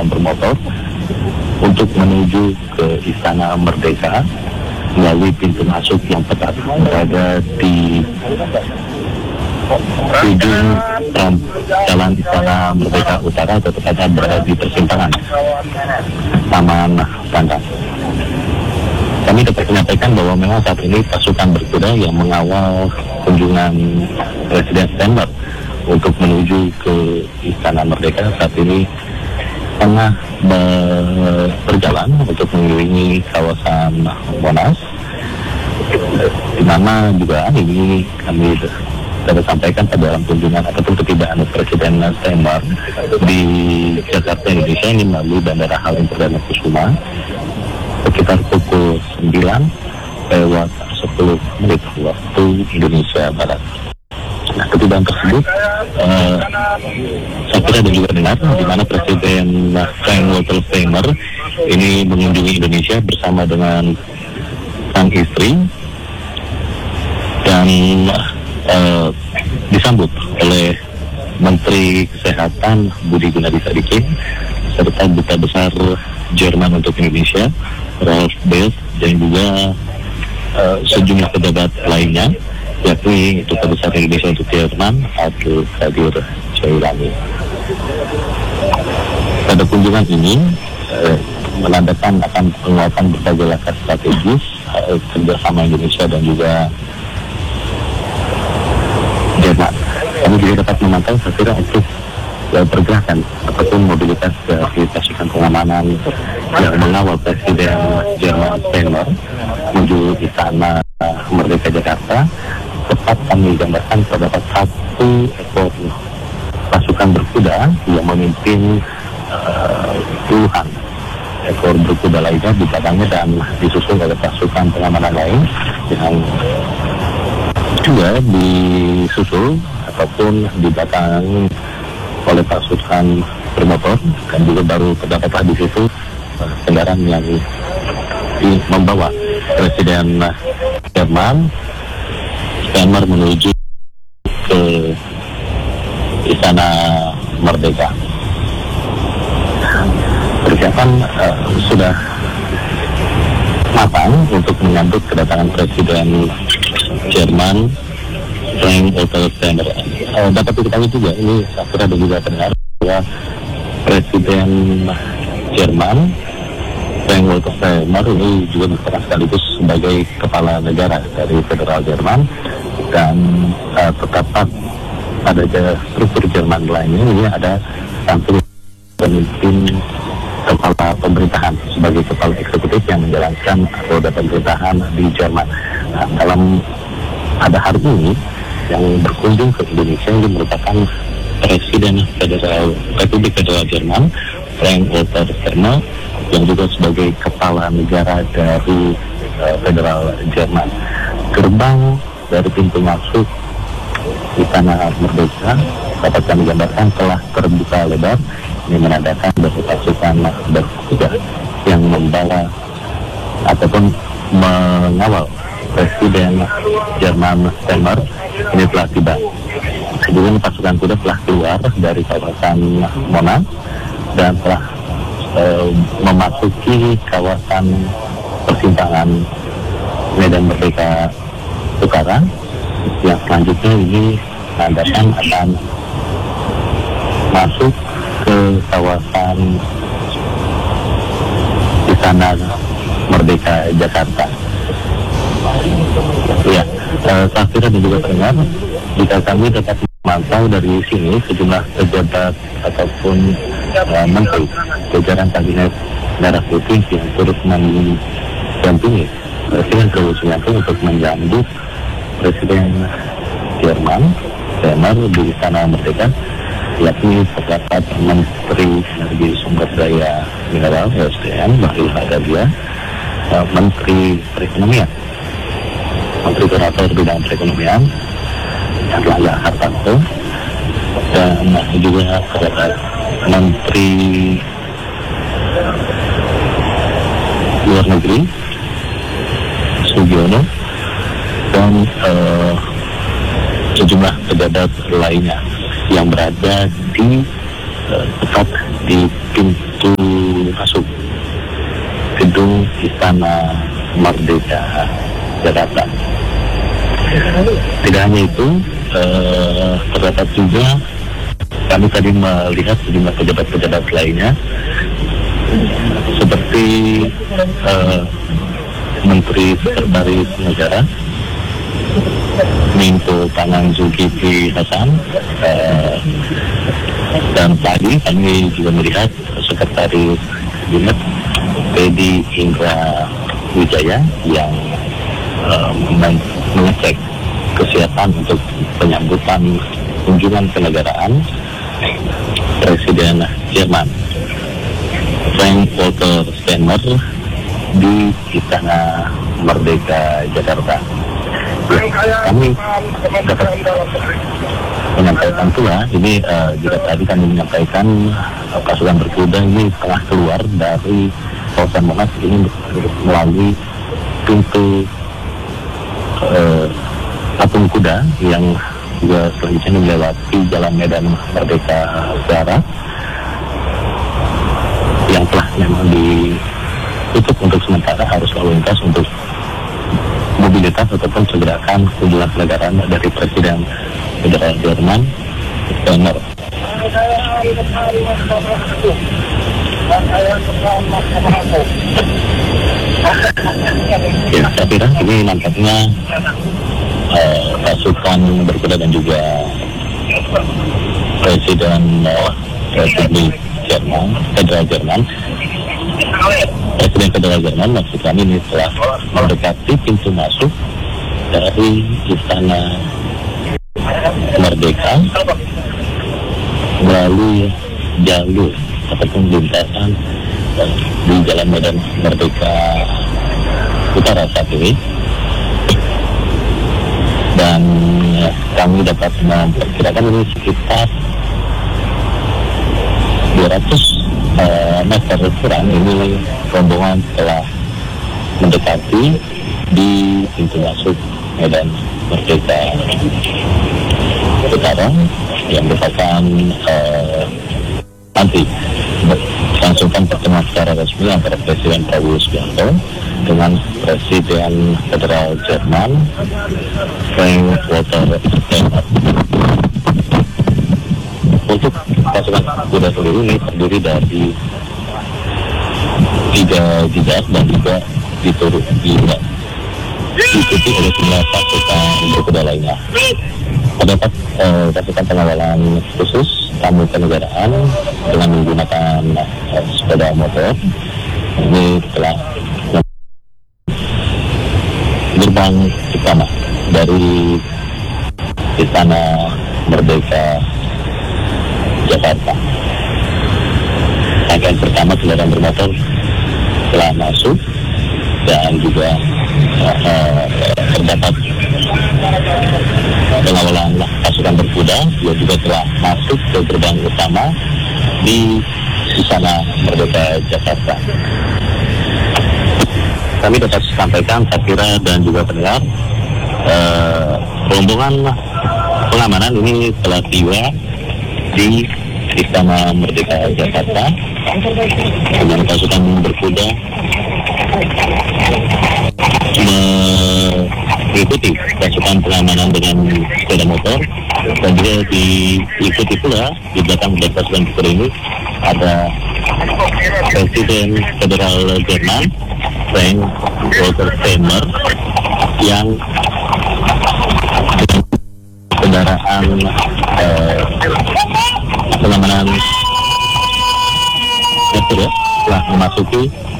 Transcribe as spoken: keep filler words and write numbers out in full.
kendaraan bermotor untuk menuju ke Istana Merdeka melalui pintu masuk yang tepat berada di ujung um, Jalan Istana Merdeka Utara, atau tepatnya berada di persimpangan Taman Pandang. Kami dapat menyampaikan bahwa memang saat ini pasukan berkuda yang mengawal kunjungan Presiden Steinmeier untuk menuju ke Istana Merdeka saat ini tengah berjalan untuk mengelilingi kawasan Monas, di mana juga ini kami dapat sampaikan pada dalam kunjungan ataupun ketibaan Presiden Steinmeier di Jakarta, Indonesia ini melalui Bandara Halim Perdana Kusuma sekitar pukul sembilan lewat sepuluh menit waktu Indonesia Barat. Nah, ketibaan tersebut uh, saya kira dan juga dengar di mana Presiden Frank Walter Steinmeier ini mengunjungi Indonesia bersama dengan sang istri dan uh, disambut oleh Menteri Kesehatan Budi Gunadi Sadikin serta Duta Besar Jerman untuk Indonesia Rolf Belt dan juga uh, sejumlah pejabat lainnya, yakni Duta Besar Indonesia untuk Jerman Abdul Qadir Jailani. Pada kunjungan ini uh, menandakan akan penguatan berbagai langkah strategis uh, kerjasama Indonesia dan juga Jerman. Kami juga dapat memantau sekira untuk pergerakan ataupun mobilitas dari pasukan pengamanan yang mengawal Presiden Jerman Steinmeier menuju Istana Merdeka Jakarta. Tepat kami gambarkan terdapat satu ekor pasukan berkuda yang memimpin uh, puluhan ekor berkuda lainnya di belakangnya dan disusul oleh pasukan pengamanan lain yang juga disusul ataupun di belakang oleh pasukan bermotor, dan juga baru terdapatlah di situ uh, kendaraan yang di, membawa Presiden Jerman Steinmeier menuju ke Istana Merdeka. Persiapan uh, sudah matang untuk menyambut kedatangan Presiden Jerman Frank Walter Steinmeier. Uh, dapat diketahui juga ini saya kira dan juga terdengar bahwa Presiden Jerman Frank Walter Steinmeier ini juga merupakan sekaligus sebagai kepala negara dari Federal Jerman, dan uh, terdapat pada struktur Jerman lainnya ini ada satu pemimpin kepala pemerintahan sebagai kepala eksekutif yang menjalankan roda pemerintahan di Jerman. Nah, dalam pada hari ini yang berkunjung ke Indonesia ini merupakan Presiden Federal Republik Federal Jerman Frank Walter Steinmeier yang juga sebagai kepala negara dari uh, Federal Jerman. Gerbang dari pintu masuk Istana Merdeka dapat kami gambarkan telah terbuka lebar. Ini menandakan bahwa pasukan berkuda yang membawa ataupun mengawal Presiden Jerman Steinmeier ini telah tiba. Kemudian pasukan kuda telah keluar dari kawasan Monas dan telah e, memasuki kawasan persimpangan Medan Merdeka Utara. Yang selanjutnya ini menandakan akan masuk ke kawasan Istana Merdeka Jakarta. Ya, eh, saya kira dan juga terdengar jika kami dapat memantau dari sini sejumlah pejabat ataupun eh, menteri jajaran kabinet merah putih yang turut mendampingi Presiden Prabowo Subianto untuk menyambut Presiden Jerman Steinmeier di Istana Merdeka, yakni terdapat Menteri Energi Sumber Daya Mineral E S D M Bahlil Lahadalia, uh, Menteri Perekonomian Menteri Koordinator Bidang Perekonomian Erlangga Hartarto, dan juga terdapat Menteri Luar Negeri Sugiono dan uh, sejumlah pejabat lainnya yang berada di uh, tepat di pintu gedung Istana Merdeka Jakarta. Tidak hanya itu, eh, terdapat juga kami tadi melihat sejumlah pejabat-pejabat lainnya seperti eh, Menteri Sekretaris Negara Menko Pangan Zulkifli Hasan, eh, dan tadi kami juga melihat Sekretaris Kabinet Teddy Indra Wijaya yang uh, mengecek kesiapan untuk penyambutan kunjungan kenegaraan Presiden Jerman Frank Walter Steinmeier di Istana Merdeka Jakarta. Ya, kami dapat menyampaikan pula ini uh, jika tadi kami menyampaikan uh, pasukan berkuda ini telah keluar dari kawasan Monas ini melalui pintu uh, patung kuda yang juga selanjutnya melewati Jalan Medan Merdeka Barat yang telah memang ditutup untuk sementara arus lalu lintas untuk mobilitas ataupun pergerakan kunjungan kenegaraan dari Presiden Federal Jerman Steinmeier. Ya, saya kira ini nampaknya uh, pasukan berkuda dan juga Presiden uh, Republik Jerman, Federal Jerman, Presiden Federal Jerman maksud kami ini telah mendekati pintu masuk dari Istana Merdeka melalui jalur ataupun lintasan di Jalan Medan Merdeka Utara saat ini, dan kami dapat memperkirakan ini sekitar dua ratus uh, meter kurang ini rombongan telah mendekati di pintu masuk Medan Merdeka Utara yang merupakan uh, nanti langsungkan pertemuan secara resmi antara Presiden Prabowo Subianto dengan Presiden Federal Jerman Frank Walter Steinmeier. Untuk pasukan kuda sendiri ini terdiri dari tiga jidat dan juga diturut juga diikuti oleh sejumlah pasukan berkuda lainnya. Terdapat eh, pasukan pengawalan khusus tamu kenegaraan dengan menggunakan eh, sepeda motor. Ini telah gerbang utama dari Istana Merdeka Jakarta. Rangkaian pertama kendaraan bermotor telah masuk dan juga uh, uh, terdapat pengawalan pasukan berkuda yang juga telah masuk ke gerbang utama di Istana Merdeka Jakarta. Kami dapat sampaikan, Sakira dan juga pendengar, uh, rombongan pengamanan ini telah tiba di Istana Merdeka Jakarta dengan pasukan berkuda mengikuti pasukan pengamanan dengan sepeda motor, dan juga diikuti pula di belakang dari pasukan berkuda ini ada Presiden Federal Jerman Frank Walter Steinmeier yang dengan kendaraan eh, pengamanan ya, telah memasuki